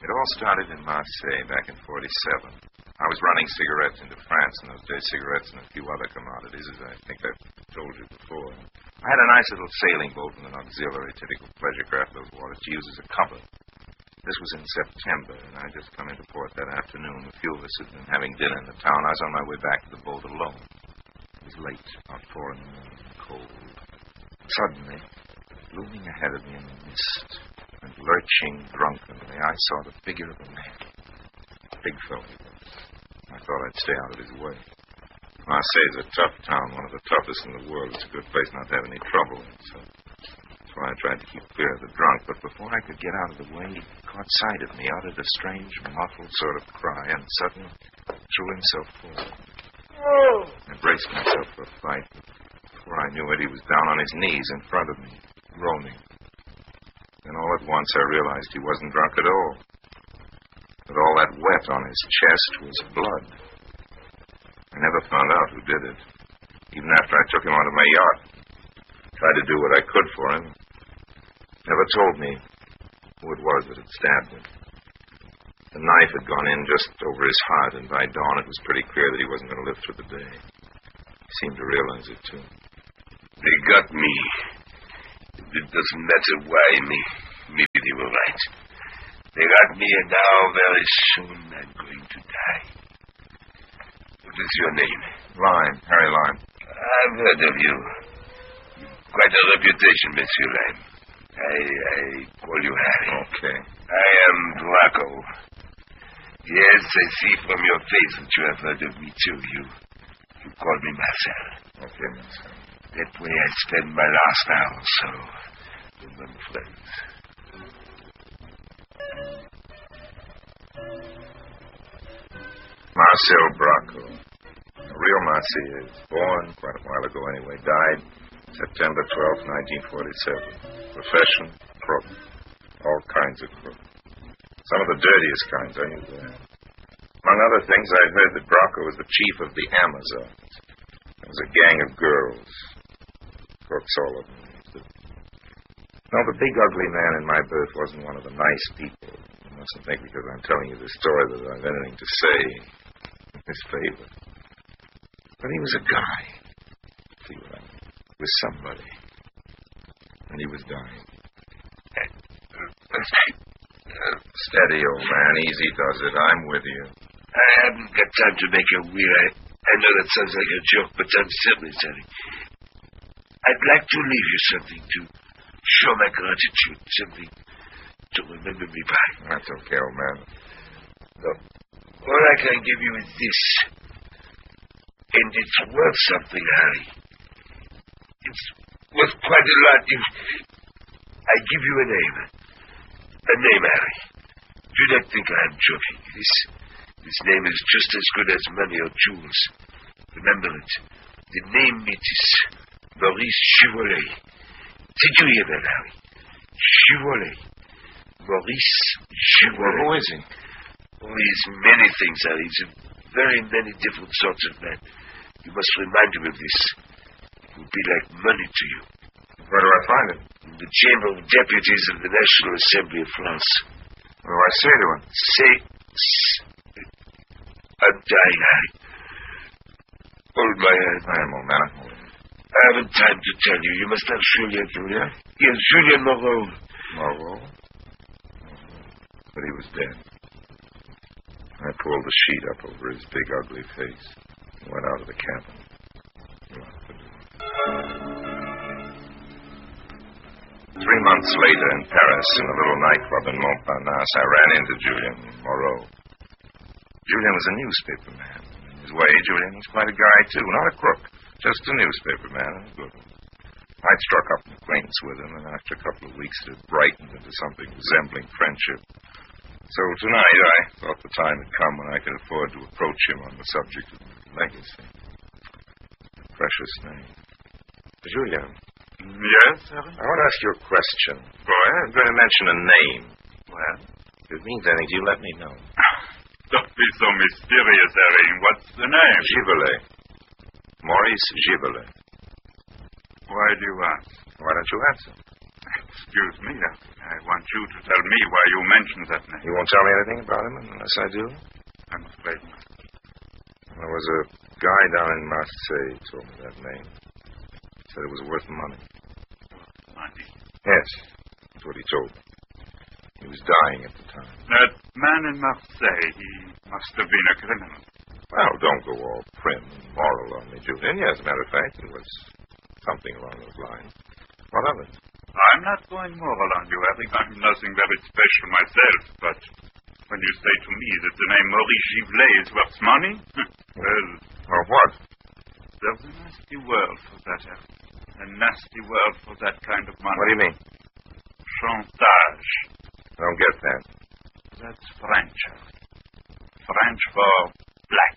It all started in Marseille back in 47. I was running cigarettes into France in those days, cigarettes and a few other commodities, as I think I've told you before. I had a nice little sailing boat and an auxiliary, typical pleasure craft, those waters, to use as a cover. This was in September, and I had just come into port that afternoon. A few of us had been having dinner in the town. I was on my way back to the boat alone. It was late, about 4 in the morning, cold. Suddenly, looming ahead of me in the mist, and lurching drunkenly, I saw the figure of a man. A big fellow he was. I thought I'd stay out of his way. Marseille's a tough town, one of the toughest in the world. It's a good place not to have any trouble in, so that's why I tried to keep clear of the drunk. But before I could get out of the way, he caught sight of me, uttered a strange, muffled sort of cry, and suddenly threw himself forward. I braced myself for a fight. Before I knew it, he was down on his knees in front of me, groaning. Then all at once I realized he wasn't drunk at all. But all that wet on his chest was blood. I never found out who did it. Even after I took him onto my yacht. Tried to do what I could for him. Never told me who it was that had stabbed him. The knife had gone in just over his heart, and by dawn it was pretty clear that he wasn't going to live through the day. He seemed to realize it, too. They got me. It doesn't matter why me. Maybe they were right. They got me, and now very soon I'm going to die. What is your name? Lime, Harry Lime. I've heard of you. You've quite a reputation, Monsieur Lime. I call you Harry. Okay. I am Draco. Yes, I see from your face that you have heard of me, too. You call me Marcel. Okay, Marcel. That way I spend my last hour or so among friends. Marcel Braco. A real Marseillais. Born quite a while ago anyway. Died September 12, 1947. Profession, crook. All kinds of crook. Some of the dirtiest kinds, I knew that. Among other things, I'd heard that Braco was the chief of the Amazons. There was a gang of girls. Crooks, all of them. No, the big ugly man in my berth wasn't one of the nice people. You mustn't think because I'm telling you this story that I've anything to say in his favor. But he was a guy. See what I mean? He was somebody. And he was dying. Steady, old man. Easy does it. I'm with you. I haven't got time to make a wheel. I know that sounds like a joke, but I'm serious, Harry. I'd like to leave you something to show my gratitude, something to remember me by. That's okay, old man. Look, all I can give you is this. And it's worth something, Harry. It's worth quite a lot if I give you a name. A name, Harry. Do not think I'm joking. This name is just as good as money or jewels. Remember it. The name it is Maurice Chevrolet. Did you hear that, Harry? Chevrolet. Maurice Chevrolet. Who is he? Oh, he's many things, Harry. He's a very many different sorts of man. You must remind him of this. It will be like money to you. Where do I find him? In the Chamber of Deputies of the National Assembly of France. What do I say to him? Say... I'm dying, Harry. Hold my hand. I am, old man. I'm holding it. I haven't time to tell you. You must have Julien. Julien? Yes, Julien Moreau. Moreau? But he was dead. I pulled the sheet up over his big, ugly face and went out of the cabin. Locked the door. 3 months later in Paris, in a little nightclub in Montparnasse, I ran into Julien Moreau. Julien was a newspaper man. In his way, Julien was quite a guy, too. Not a crook, just a newspaper man, and a good one. I'd struck up an acquaintance with him, and after a couple of weeks it had brightened into something resembling friendship. So tonight I thought the time had come when I could afford to approach him on the subject of legacy. Precious name. Julien. Yes, Harry? I want to ask you a question. Go ahead. I'm going to mention a name. Well? If it means anything to you, let me know. Don't be so mysterious, Harry. What's the name? Givelet. Maurice Givelet. Why do you ask? Why don't you answer? Excuse me. I want you to tell me why you mentioned that name. You won't tell me anything about him unless I do? I'm afraid not. There was a guy down in Marseille who told me that name. Said it was worth money. Money? Yes, that's what he told me. He was dying at the time. That man in Marseille, he must have been a criminal. Well, don't go all prim and moral on me, Julian. Yes, as a matter of fact, it was something along those lines. What of it? I'm not going moral on you, Eric. I'm nothing very special myself, but when you say to me that the name Maurice Givlet is worth money, well... Well, what? There's a nasty world for that, Eric. A nasty world for that kind of money. What do you mean? Chantage. I don't get that. That's French, Eric. French for black.